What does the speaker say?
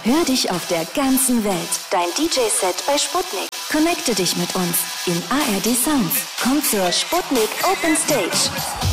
Hör dich auf der ganzen Welt. Dein DJ-Set bei Sputnik. Connecte dich mit uns in ARD Sounds. Komm zur Sputnik Open Stage.